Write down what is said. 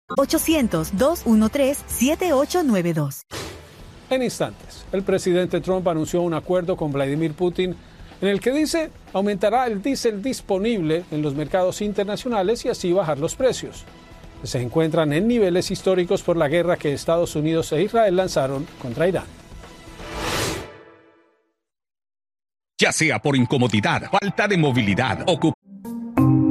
800-213-7892. En instantes, el presidente Trump anunció un acuerdo con Vladimir Putin en el que dice aumentará el diésel disponible en los mercados internacionales y así bajar los precios. Se encuentran en niveles históricos por la guerra que Estados Unidos e Israel lanzaron contra Irán. Ya sea por incomodidad, falta de movilidad, ocupación